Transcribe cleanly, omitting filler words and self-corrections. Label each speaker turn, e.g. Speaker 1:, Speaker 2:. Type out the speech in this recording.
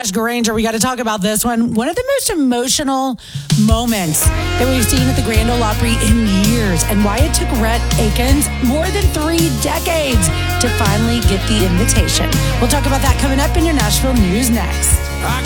Speaker 1: Josh Granger, we got to talk about this one. One of the most emotional moments that we've seen at the Grand Ole Opry in years, and why it took Rhett Akins more than 3 decades to finally get the invitation. We'll talk about that coming up in your Nashville News next.